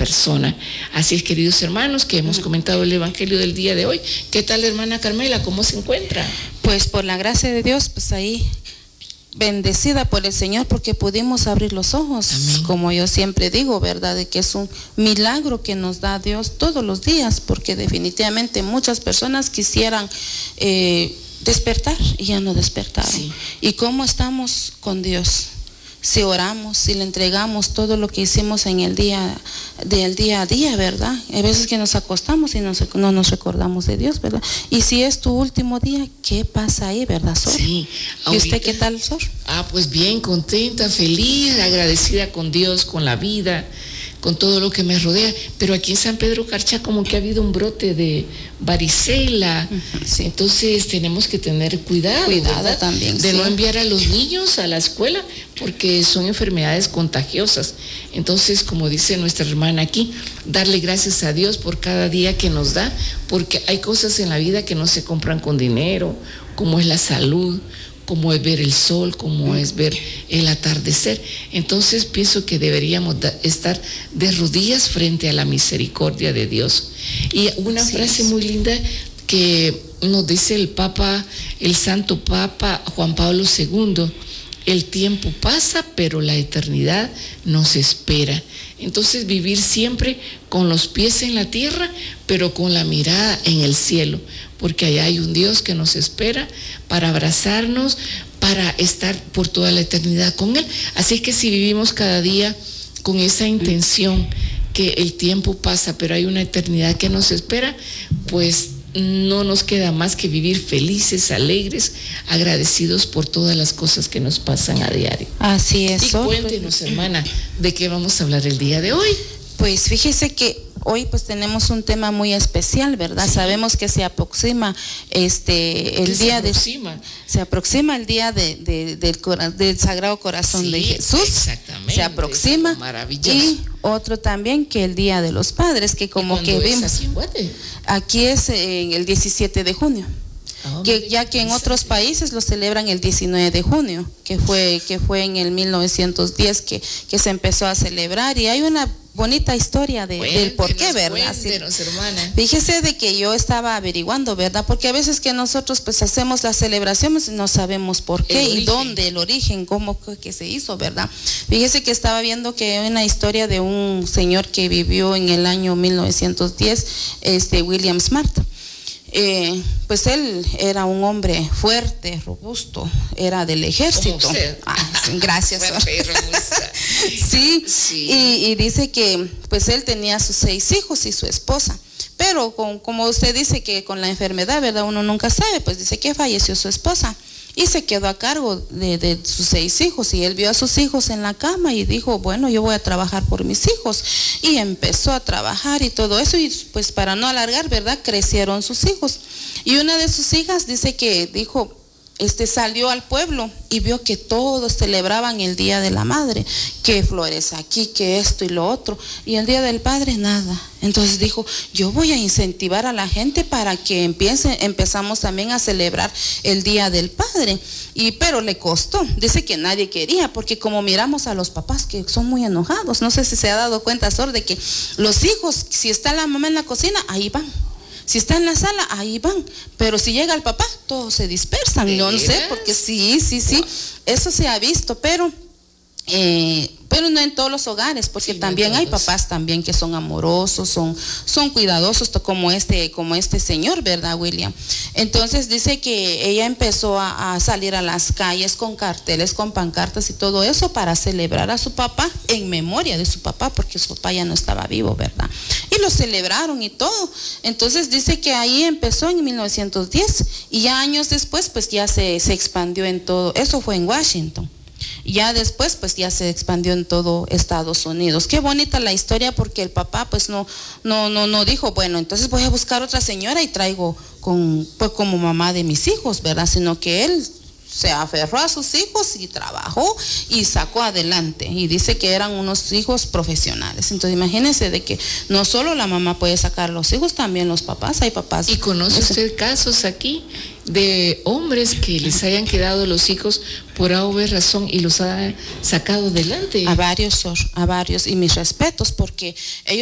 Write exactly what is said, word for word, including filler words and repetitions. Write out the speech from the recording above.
persona. Así es, queridos hermanos, que hemos comentado el Evangelio del día de hoy. ¿Qué tal, hermana Carmela? ¿Cómo se encuentra? Pues por la gracia de Dios, pues ahí bendecida por el Señor porque pudimos abrir los ojos. Amén. Como yo siempre digo, ¿verdad? De que es un milagro que nos da Dios todos los días, porque definitivamente muchas personas quisieran eh, despertar y ya no despertaron. Sí. ¿Y cómo estamos con Dios? Si oramos, si le entregamos todo lo que hicimos en el día, del día a día, ¿verdad? Hay veces que nos acostamos y no, no nos recordamos de Dios, ¿verdad? Y si es tu último día, ¿qué pasa ahí, verdad, Sor? Sí. ¿Y usted qué tal, Sor? Ah, pues bien, contenta, feliz, agradecida con Dios, con la vida, con todo lo que me rodea. Pero aquí en San Pedro Carchá como que ha habido un brote de varicela. Sí. Entonces tenemos que tener cuidado, cuidado ¿verdad? También, de sí. no enviar a los niños a la escuela porque son enfermedades contagiosas. Entonces, como dice nuestra hermana aquí, darle gracias a Dios por cada día que nos da, porque hay cosas en la vida que no se compran con dinero, como es la salud, como es ver el sol, como es ver el atardecer. Entonces pienso que deberíamos da, estar de rodillas frente a la misericordia de Dios. Y una sí, frase muy linda que nos dice el Papa, el Santo Papa Juan Pablo segundo: el tiempo pasa, pero la eternidad nos espera. Entonces vivir siempre con los pies en la tierra, pero con la mirada en el cielo, porque allá hay un Dios que nos espera para abrazarnos, para estar por toda la eternidad con Él. Así que si vivimos cada día con esa intención, que el tiempo pasa, pero hay una eternidad que nos espera, pues no nos queda más que vivir felices, alegres, agradecidos por todas las cosas que nos pasan a diario. Así es. Y cuéntenos, hermana, ¿de qué vamos a hablar el día de hoy? Pues fíjese que hoy pues tenemos un tema muy especial, ¿verdad? Sí. Sabemos que se aproxima este el día se aproxima? de se aproxima el día de, de, del, del Sagrado Corazón sí, de Jesús. Exactamente. Se aproxima. Maravilloso. Y otro también que el Día de los Padres, que como que vimos. Aquí es eh, el diecisiete de junio. Oh, que ya que en otros países lo celebran el diecinueve de junio, que fue que fue en el mil novecientos diez que, que se empezó a celebrar, y hay una bonita historia de, del por qué, ¿verdad? Cuéntenos, hermana. Fíjese de que yo estaba averiguando, ¿verdad? Porque a veces que nosotros pues hacemos las celebraciones y no sabemos por qué y dónde, el origen, cómo que se hizo, ¿verdad? Fíjese que estaba viendo que hay una historia de un señor que vivió en el año mil novecientos diez, este William Smart. Eh, pues él era un hombre fuerte, robusto, era del ejército. Ah, gracias. sí, sí. Y, y dice que pues él tenía sus seis hijos y su esposa, pero con, como usted dice que con la enfermedad, ¿verdad? Uno nunca sabe, pues dice que falleció su esposa y se quedó a cargo de, de sus seis hijos, y él vio a sus hijos en la cama y dijo, bueno, yo voy a trabajar por mis hijos, y empezó a trabajar y todo eso, y pues para no alargar, ¿verdad? Crecieron sus hijos, y una de sus hijas dice que dijo, este salió al pueblo y vio que todos celebraban el Día de la Madre, que flores aquí, que esto y lo otro, y el Día del Padre nada. Entonces dijo, yo voy a incentivar a la gente para que empiece, empezamos también a celebrar el Día del Padre. Y pero le costó, dice que nadie quería, porque como miramos a los papás que son muy enojados, no sé si se ha dado cuenta, Sor, de que los hijos, si está la mamá en la cocina, ahí van. Si está en la sala, ahí van, pero si llega el papá, todos se dispersan, no, no sé, porque sí, sí, sí, eso se ha visto, pero eh, pero no en todos los hogares, porque sí, también no hay papás también que son amorosos, son, son cuidadosos, como este, como este señor, ¿verdad, William? Entonces dice que ella empezó a, a salir a las calles con carteles, con pancartas y todo eso para celebrar a su papá, en memoria de su papá, porque su papá ya no estaba vivo, ¿verdad? Y lo celebraron y todo. Entonces dice que ahí empezó en mil novecientos diez, y ya años después pues ya se, se expandió en todo, eso fue en Washington. Ya después pues ya se expandió en todo Estados Unidos. Qué bonita la historia, porque el papá pues no no no no dijo, bueno, entonces voy a buscar otra señora y traigo con pues como mamá de mis hijos, ¿verdad? Sino que él se aferró a sus hijos y trabajó y sacó adelante, y dice que eran unos hijos profesionales. Entonces imagínense de que no solo la mamá puede sacar a los hijos, también los papás, hay papás. ¿Y conoce usted casos aquí de hombres que les hayan quedado los hijos por A o B razón y los ha sacado adelante? A varios, a varios, y mis respetos, porque ellos